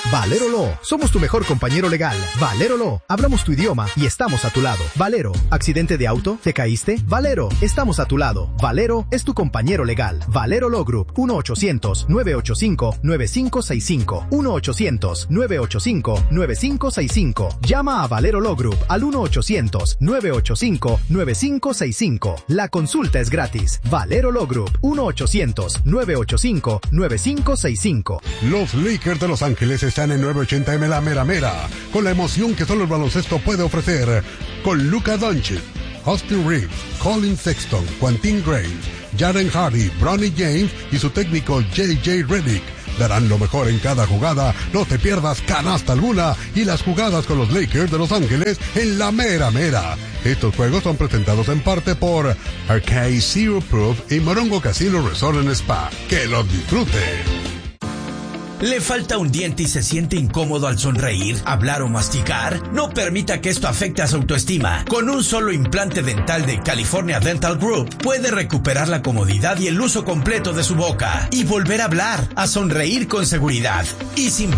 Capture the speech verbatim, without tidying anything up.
Valero Law, somos tu mejor compañero legal. Valero Law, hablamos tu idioma y estamos a tu lado. Valero, ¿accidente de auto? ¿Te caíste? Valero, estamos a tu lado. Valero es tu compañero legal. Valero Law Group, uno ochocientos, nueve ochenta y cinco, nueve cinco seis cinco. uno ochocientos, nueve ochenta y cinco, nueve cinco seis cinco. Llama a Valero Law Group al uno ochocientos, nueve ochenta y cinco, nueve cinco seis cinco. La consulta es gratis. Valero Law Group, uno ochocientos, nueve ochenta y cinco, nueve cinco seis cinco. Los Lakers de Los Ángeles están en novecientos ochenta eme La Mera Mera, con la emoción que solo el baloncesto puede ofrecer, con Luka Doncic, Austin Reeves, Colin Sexton, Quentin Graves, Jaren Hardy, Bronny James y su técnico J J Redick. Darán lo mejor en cada jugada, no te pierdas canasta alguna y las jugadas con los Lakers de Los Ángeles en La Mera Mera. Estos juegos son presentados en parte por Arcade Zero Proof y Morongo Casino Resort and Spa. ¡Que los disfruten! ¿Le falta un diente y se siente incómodo al sonreír, hablar o masticar? No permita que esto afecte a su autoestima. Con un solo implante dental de California Dental Group, puede recuperar la comodidad y el uso completo de su boca y volver a hablar, a sonreír con seguridad y sin